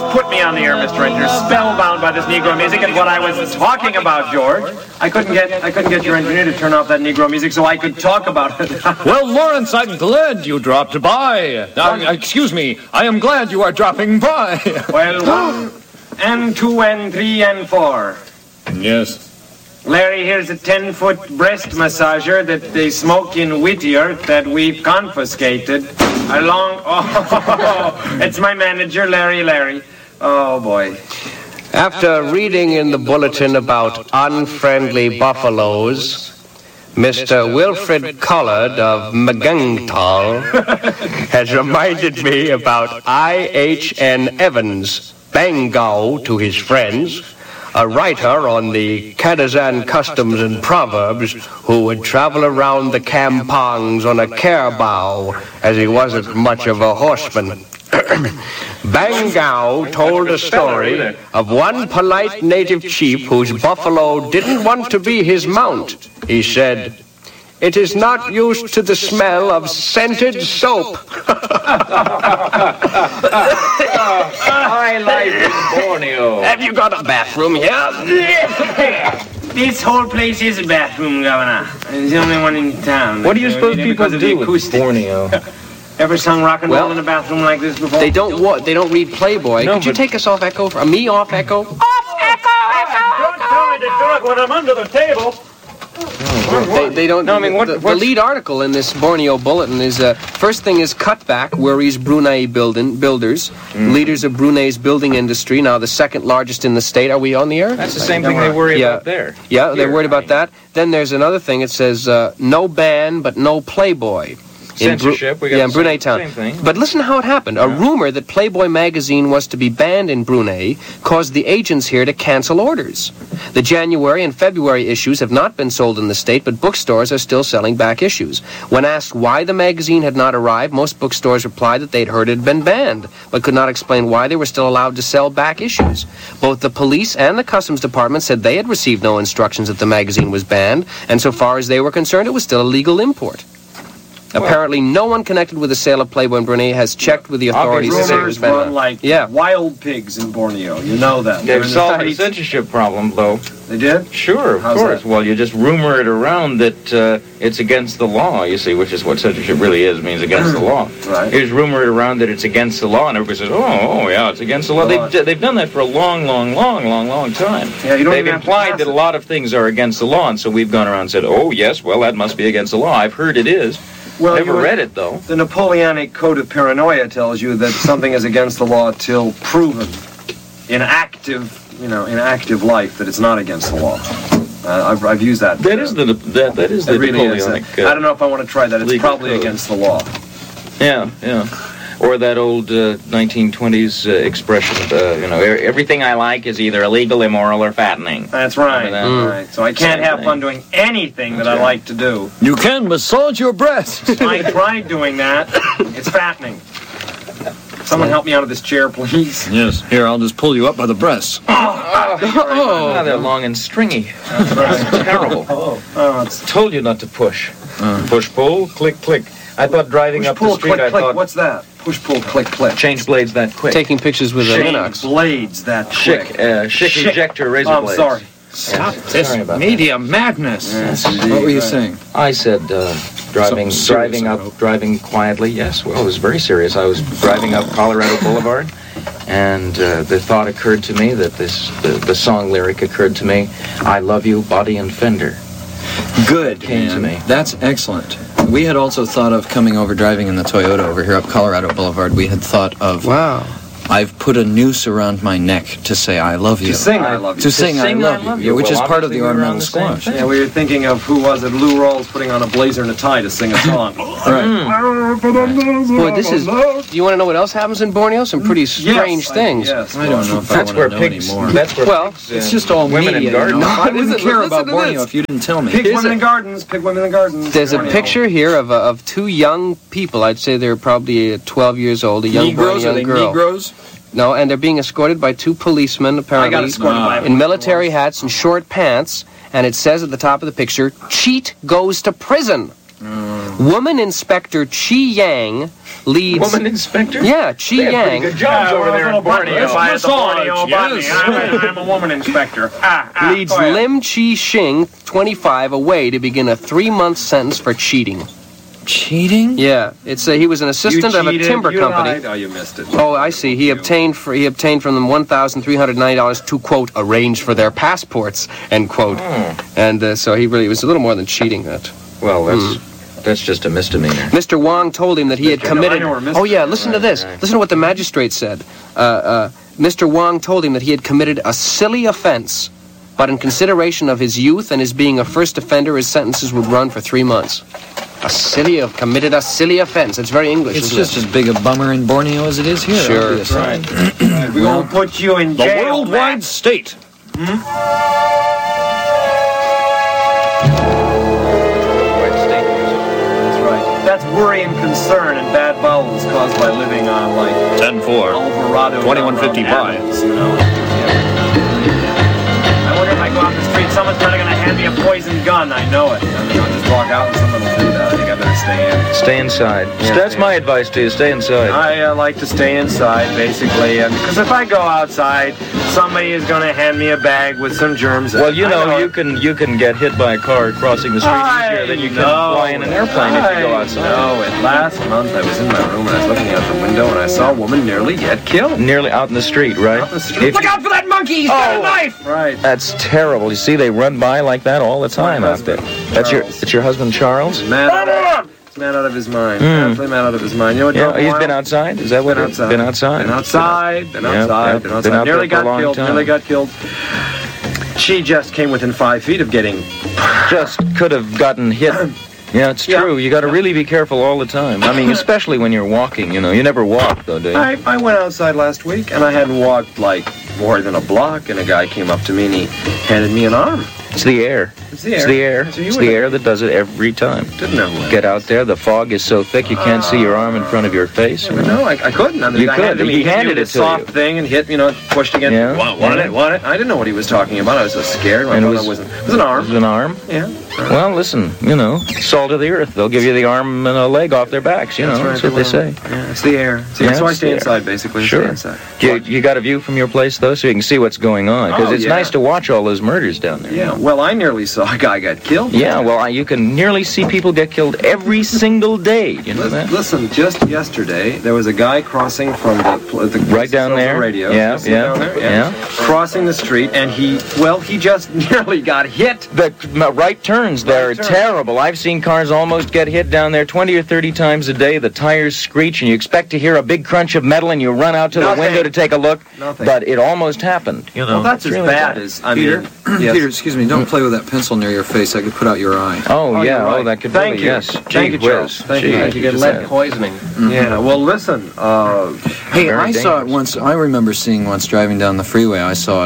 put me on the air, Mr. Engineer, spellbound by this Negro music and what I was talking about, George. I couldn't get your engineer to turn off that Negro music so I could talk about it. Well, Lawrence, I'm glad you dropped by. Excuse me, I am glad you are dropping by. Well, 1 and 2 and 3 and 4. Yes. Larry, here's a 10-foot breast massager that they smoke in Whittier that we've confiscated. It's my manager, Larry. Oh, boy. After reading in the bulletin about unfriendly buffaloes, Mr. Wilfred Collard of Magungtal has reminded me about I.H.N. Evans, Bangau to his friends, a writer on the Kadazan customs and proverbs who would travel around the kampangs on a carabao as he wasn't much of a horseman. Bangau told a story of one polite native chief whose buffalo didn't want to be his mount. He said, "It is not used to the smell of scented soap." I like Borneo. Have you got a bathroom here? This whole place is a bathroom, Governor. It's the only one in town. What do you suppose people do with Borneo? Ever sung rock and roll in a bathroom like this before? They don't read Playboy. No, Could you take us off Echo? Me off Echo? Don't tell me to do it when I'm under the table. They don't. No, I mean, the lead article in this Borneo bulletin is first thing is Cutback worries Brunei builders, leaders of Brunei's building industry, now the second largest in the state. Are we on the air? That's the same thing they worry about there. Yeah, they're worried about that. Then there's another thing. It says no ban but no Playboy. Censorship. We got in Brunei town. Same thing. But listen how it happened. A rumor that Playboy magazine was to be banned in Brunei caused the agents here to cancel orders. The January and February issues have not been sold in the state, but bookstores are still selling back issues. When asked why the magazine had not arrived, most bookstores replied that they'd heard it had been banned, but could not explain why they were still allowed to sell back issues. Both the police and the customs department said they had received no instructions that the magazine was banned, and so far as they were concerned, it was still a legal import. Apparently, no one connected with the sale of Playboy in Brunei has checked with the authorities to say it was Rumors banned. run like wild pigs in Borneo. You know that. They've solved the censorship problem, though. They did? Sure, of course. Well, you just rumor it around that it's against the law, you see, which is what censorship really is, means against the law. Right. You just rumor it around that it's against the law, and everybody says, oh, yeah, it's against the law. They've done that for a long time. Yeah, you don't They've implied that a lot of things are against the law, and so we've gone around and said, oh, yes, well, that must be against the law. I've heard it is. Well, never read it, though. The Napoleonic Code of Paranoia tells you that something is against the law till proven in active life that it's not against the law. I've used that. That is the Napoleonic. I don't know if I want to try that. It's probably code. against the law. Yeah. Or that old 1920s expression, everything I like is either illegal, immoral, or fattening. That's right. Right. So I can't have fun doing anything that I like to do. You can massage your breasts. I tried doing that. It's fattening. Someone help me out of this chair, please. Yes. Here, I'll just pull you up by the breasts. Oh, they're long and stringy. That's terrible. Told you not to push. Push, pull, click, click. I thought driving up the street, click, click. What's that? Push, pull, click, click. Change blades that quick. Taking pictures with a Linux. Blades that quick. Chick ejector razor blades. Sorry. Stop this media madness. Yes, what were you saying? I said driving quietly. Yes, well, it was very serious. I was driving up Colorado Boulevard, and the thought occurred to me that the song lyric occurred to me. I love you, body and fender. Good. Came to me. That's excellent. We had also thought of coming over, driving in the Toyota over here up Colorado Boulevard. We had thought of, I've put a noose around my neck to say I love you. To sing I love you. To sing I love you, which is part of the ornamental squash. Yeah, we were thinking of, who was it, Lou Rawls putting on a blazer and a tie to sing a song. Right. Boy, this is... Do you want to know what else happens in Borneo? Some pretty strange things. Yes. I don't know if I want to know anymore. That's where pigs, it's just all women media. in gardens. I wouldn't care about Borneo if you didn't tell me. Pig women in gardens. Pig women in gardens. There's a picture here of two young people. I'd say they're probably 12 years old. A young boy and a young girl. Negroes? No, and they're being escorted by two policemen, apparently, in military hats and short pants. And it says at the top of the picture, "Cheat goes to prison." Woman Inspector Chi Yang leads... Woman inspector? Yeah, Chi Yang. Good jobs over there in Borneo. I'm a woman inspector. Leads Lim Chi Shing, 25, away to begin a 3-month sentence for cheating. Cheating? Yeah, it's he was an assistant of a timber company. Lied. Oh, you missed it. Oh, I see. He obtained from them $1,390 to, quote, arrange for their passports, end quote. And so he really was a little more than cheating. That. Well, that's just a misdemeanor. Mr. Wong told him that he had committed... Oh, yeah, listen to this. Listen to what the magistrate said. Mr. Wong told him that he had committed a silly offense, but in consideration of his youth and his being a first offender, his sentences would run for 3 months. Committed a silly offense. It's very English. It's just as big a bummer in Borneo as it is here. Sure. That's right. We're going to put you in The jail. worldwide state. That's right. That's worry and concern and bad bowels caused by living on, like, 10-4. Alvarado. 2155. Animals, you know? I wonder if I go out the street, someone's probably going to hand me a poison gun. I know it. I mean, I'll just walk out and someone will do that. I think I better stay in. Stay inside. Yeah, That's stay my advice to you. Stay inside. I like to stay inside, basically, because if I go outside, somebody is going to hand me a bag with some germs in it. Well, you I know, it. you can get hit by a car crossing the street easier than you can fly in an airplane if you go outside. No, last month I was in my room and I was looking out the window and I saw a woman nearly get killed. Nearly out in the street, right? Out in the street. Look out for that monkey! He's got a knife! Right. That's terrible. You see, they run by like that all the time out there. That's your husband, Charles? Man out of his mind. Absolutely man out of his mind. You know what? Yeah, he's been outside? Is that what? Been outside. Been outside? Been outside. Been Yep, outside. yep. Been Been outside. out Nearly there for a got long killed. time. Nearly got killed. She just came within 5 feet of getting... Just could have gotten hit. Yeah, it's true. You got to really be careful all the time. I mean, especially when you're walking, you know. You never walk, though, do you? I went outside last week, and I hadn't walked, like, more than a block, and a guy came up to me, and he handed me an arm. It's the air. It's the air. It's the air. So you It's would the have- air that does it every time. Didn't know who. Get out there. The fog is so thick you can't see your arm in front of your face. But no, I couldn't. I mean, You I could. handed him, He hit me handed with it a to soft you. thing and hit, pushed against Yeah. Want Yeah. it, want it. I didn't know what he was talking about. I was so scared. And it was- it was an arm. It was an arm. Yeah. Well, listen, you know, salt of the earth. They'll give you the arm and a leg off their backs, you know. That's what they say. Yeah, it's the air. So Yeah, so I it's stay the air. inside, basically. Sure. Stay inside. You got a view from your place, though, so you can see what's going on. Because Oh, it's yeah. nice to watch all those murders down there. Yeah, well, I nearly saw a guy get killed. Yeah, well, you can nearly see people get killed every single day. You know that? Listen, just yesterday, there was a guy crossing from the Right down there. radio. Yeah, You see yeah, down there? yeah. Crossing the street, and he just nearly got hit. The right turns there are turn. terrible. I've seen cars almost get hit down there 20 or 30 times a day. The tires screech, and you expect to hear a big crunch of metal, and you run out to the Nothing. window to take a look. Nothing. But it almost happened. You know, Well, that's It's as really bad as, I Peter, mean... Yes. Peter, excuse me, don't play with that pencil near your face. I could put out your eye. Oh, Oh, yeah. you're right. Oh, that could Thank really, you. yes. Thank you, Gee Charles. whiz. Thank you. Gee, You get just lead that. poisoning. Yeah, well, listen, Hey, Very I saw it dangerous. once. I remember seeing once driving down the freeway. I saw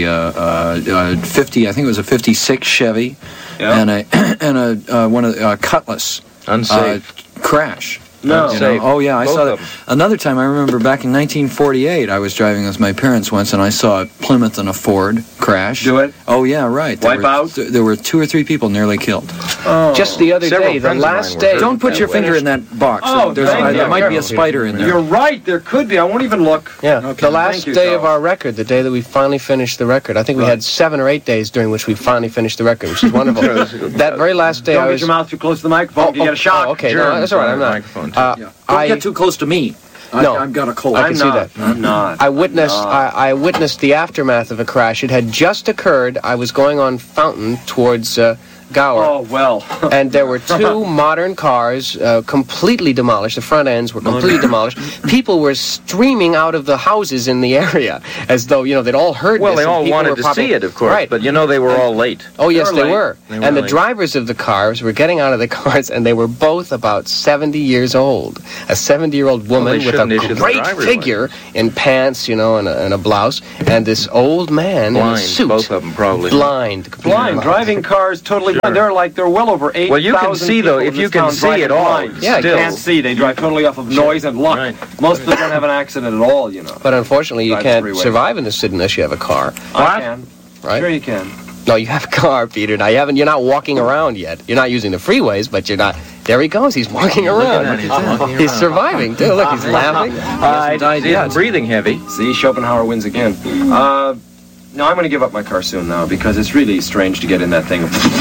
a 50. I think it was a '56 Chevy, Yeah. and a one of the Cutlass Unsafe. crash. No. You know? Oh yeah, I Both saw that. of 'em. Another time, I remember back in 1948, I was driving with my parents once, and I saw a Plymouth and a Ford crash. Do it? Oh yeah, right. Wipe out? There were 2 or 3 people nearly killed. Just the other Several day, the friends of last mine were day. hurt. Don't put your finger in that box. Oh, thank you. There might be a Careful. spider in there. You're right, there could be. I won't even look. Yeah, Okay, the last thank you, day of Charles. our record, the day that we finally finished the record. I think we had 7 or 8 days during which we finally finished the record, which is wonderful. That very last day, Don't I get was. your mouth too close to the microphone. You get a shock. Oh, okay, no, Germs that's all right. on I'm the not. microphone, too. Don't get too close to me. No. I've got a cold. I can see that. I'm not. I witnessed the aftermath of a crash. It had just occurred. I was going on Fountain towards Gower. Oh, well. And there were 2 modern cars completely demolished. The front ends were completely demolished. People were streaming out of the houses in the area as though, they'd all heard Well, this. they and all people wanted were to probably- see it, of course. Right. But, they were all late. Oh, yes, They were they late. were. They were And the late. drivers of the cars were getting out of the cars, and they were both about 70 years old. A 70-year-old woman they with shouldn't a issue the great driver's figure in pants, and a blouse, and this old man in a Blind, suit. both of them, probably. Blind. completely Blind, driving cars totally blind. They're well over 8,000 Well, you can see, though, people if in you this can town see driving it all, blind. Yeah, still. You can't see. They drive totally off of noise and luck. Right. Most of them don't have an accident at all, But unfortunately, you Drive the can't freeway. survive in this city unless you have a car. I can. Right? Sure you can. No, you have a car, Peter. Now, you're not walking around yet. You're not using the freeways, but you're not There he goes. He's walking around. He's surviving, too. Look, he's laughing. He's breathing heavy. See, Schopenhauer wins again. No, I'm going to give up my car soon now because it's really strange to get in that thing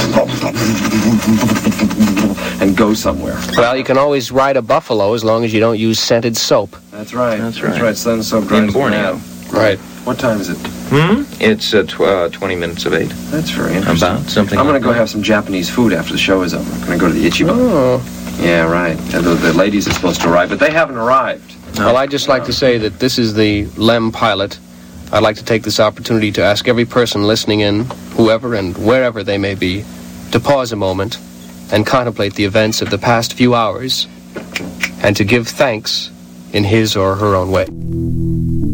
and go somewhere. Well, you can always ride a buffalo as long as you don't use scented soap. That's right. That's right. That's right. Sun soap drives In Borneo. Right. What time is it? It's 20 minutes of 8. That's very interesting. About something. I'm going like to go that. have some Japanese food after the show is over. I'm going to go to the Ichiban. Oh. Yeah, right. The ladies are supposed to arrive, but they haven't arrived. Well, I'd just like to say that this is the LEM pilot. I'd like to take this opportunity to ask every person listening in, whoever and wherever they may be, to pause a moment and contemplate the events of the past few hours and to give thanks in his or her own way.